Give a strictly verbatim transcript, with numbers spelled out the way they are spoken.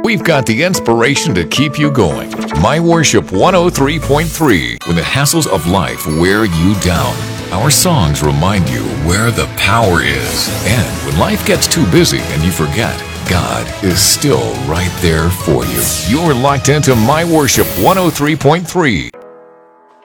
we've got the inspiration to keep you going. My Worship one oh three point three. When the hassles of life wear you down, our songs remind you where the power is. And when life gets too busy and you forget, God is still right there for you. You're locked into My Worship one oh three point three.